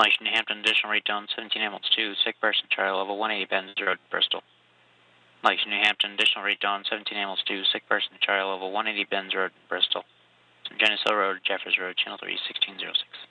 Mike, New Hampton, additional rate down 17 ambulance 2, sick person, Charlie level 180, Benz Road, Bristol. Mike, New Hampton, additional rate down 17 ambulance 2, sick person, Charlie level 180, Benz Road, Bristol. Geneseo Road, Jeffers Road, channel 3, 1606.